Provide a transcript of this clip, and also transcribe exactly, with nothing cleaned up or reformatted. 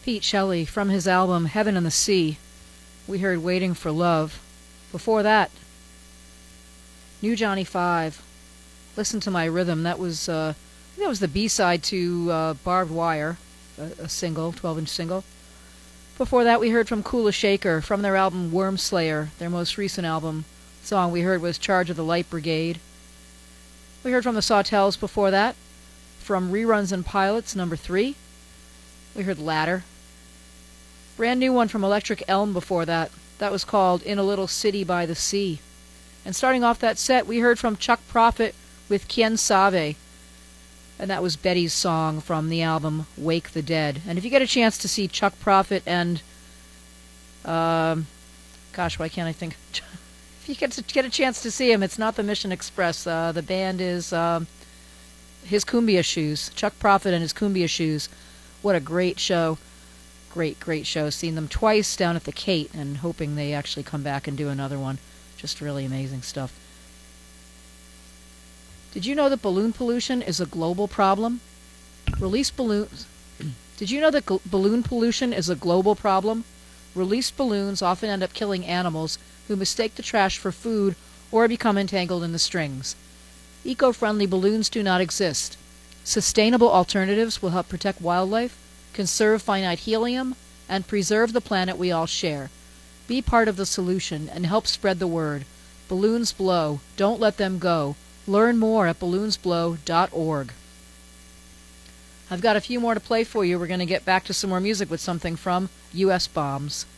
Pete Shelley, from his album Heaven and the Sea, we heard Waiting for Love. Before that, New Johnny Five, Listen to My Rhythm. That was uh, that was the B-side to uh, Barbed Wire, a, a single, twelve-inch single. Before that, we heard from Kula Shaker, from their album Worm Slayer, their most recent album. The song we heard was Charge of the Light Brigade. We heard from the Sawtells before that, from Reruns and Pilots, number three. We heard Ladder. Brand new one from Electric Elm before that. That was called In a Little City by the Sea. And starting off that set, we heard from Chuck Prophet with Quien Sabe. And that was Betty's song from the album Wake the Dead. And if you get a chance to see Chuck Prophet and... Um, gosh, why can't I think... if you get, to get a chance to see him, it's not the Mission Express. Uh, the band is um, his Cumbia Shoes. Chuck Prophet and his Cumbia Shoes. What a great show. Great, great show. Seen them twice down at the Kate and hoping they actually come back and do another one. Just really amazing stuff. Did you know that balloon pollution is a global problem? Release balloons. Did you know that gl- balloon pollution is a global problem? Released balloons often end up killing animals who mistake the trash for food or become entangled in the strings. Eco-friendly balloons do not exist. Sustainable alternatives will help protect wildlife, conserve finite helium, and preserve the planet we all share. Be part of the solution and help spread the word. Balloons blow. Don't let them go. Learn more at balloons blow dot org. I've got a few more to play for you. We're going to get back to some more music with something from U S Bombs.